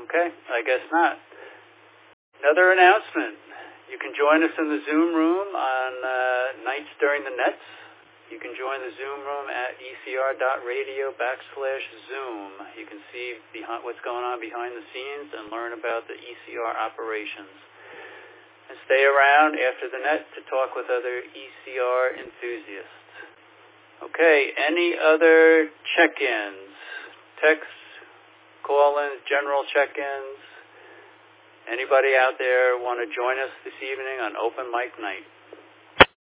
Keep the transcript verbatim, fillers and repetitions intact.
Okay, I guess not. Another announcement. You can join us in the Zoom room on uh, nights during the Nets. You can join the Zoom room at ecr.radio backslash Zoom. You can see behind, what's going on behind the scenes and learn about the E C R operations. And stay around after the net to talk with other E C R enthusiasts. Okay, any other check-ins? Text, call-ins, general check-ins? Anybody out there want to join us this evening on Open Mic Night?